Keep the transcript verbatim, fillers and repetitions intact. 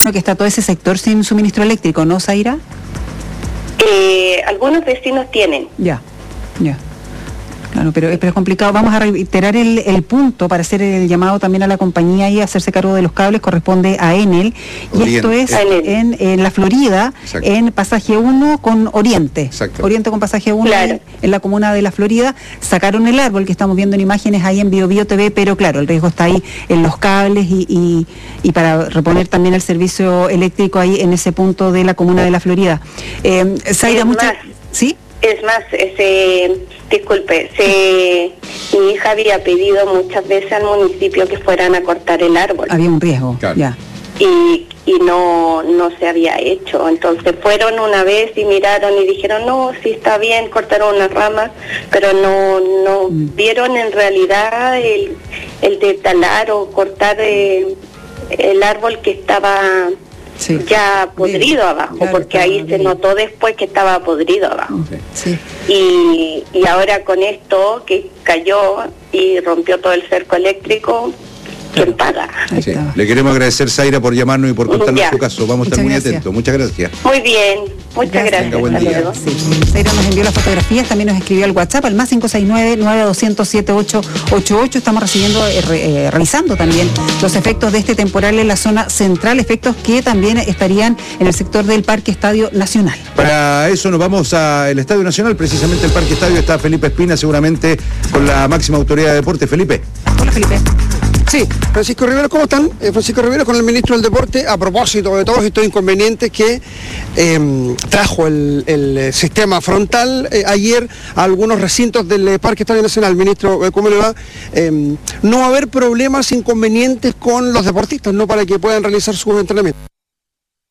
que está todo ese sector sin suministro eléctrico, ¿no, Zaira? Eh, algunos vecinos tienen. Ya, ya. Claro, pero, pero es complicado. Vamos a reiterar el, el punto para hacer el llamado también a la compañía y hacerse cargo de los cables. Corresponde a Enel. Y Oriente. Esto es en, en la Florida, exacto, en pasaje uno con Oriente. Exacto. Oriente con pasaje uno, claro, en, en la comuna de la Florida. Sacaron el árbol que estamos viendo en imágenes ahí en Bio Bio T V, pero claro, el riesgo está ahí en los cables y, y, y para reponer también el servicio eléctrico ahí en ese punto de la comuna de la Florida. Eh, Zaira, muchas... ¿Sí? Es más, ese, disculpe, se, mi hija había pedido muchas veces al municipio que fueran a cortar el árbol. Había un riesgo, claro, ya. Y, y no, no se había hecho. Entonces fueron una vez y miraron y dijeron, no, sí está bien, cortaron unas ramas, pero no, no mm. vieron en realidad el, el de talar o cortar el, el árbol que estaba... Sí. ya podrido bien, abajo, claro, porque ahí bien. Se notó después que estaba podrido abajo. Sí. Y, y ahora con esto que cayó y rompió todo el cerco eléctrico, ¿quién paga? Sí. Le queremos agradecer, Zaira, por llamarnos y por contarnos ya. Su caso. Vamos a estar muy gracias. Atentos. Muchas gracias. Muy bien, muchas gracias. gracias. Venga, buen día. Sí. Zaira nos envió las fotografías, también nos escribió al WhatsApp, al más cinco seis nueve, nueve dos cero cero, siete ocho ocho ocho. Estamos recibiendo, eh, eh, revisando también los efectos de este temporal en la zona central, efectos que también estarían en el sector del Parque Estadio Nacional. Para eso nos vamos al Estadio Nacional, precisamente el Parque Estadio. Está Felipe Espina, seguramente con la máxima autoridad de deporte. Felipe. Hola, Felipe. Sí, Francisco Rivero, ¿cómo están? Eh, Francisco Rivero con el ministro del Deporte a propósito de todos estos inconvenientes que eh, trajo el, el sistema frontal eh, ayer a algunos recintos del eh, Parque Estadio Nacional. Ministro, eh, ¿cómo le va? Eh, no va a haber problemas, inconvenientes con los deportistas, ¿no? Para que puedan realizar sus entrenamientos.